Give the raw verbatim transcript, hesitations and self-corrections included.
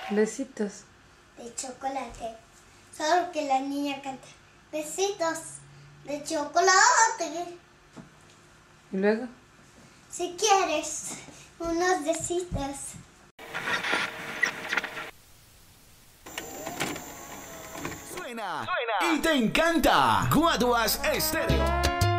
Besitos. De chocolate. Solo que la niña canta. Besitos de chocolate. ¿Y luego? Si quieres, unos besitos. Suena, suena y te encanta. Guaduas Estéreo.